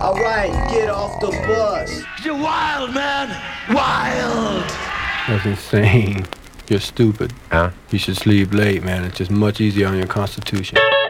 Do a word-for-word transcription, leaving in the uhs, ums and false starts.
All right, get off the bus. You're wild, man. Wild. That's insane. You're stupid. Ja. You should sleep late, man. It's just much easier on your constitution.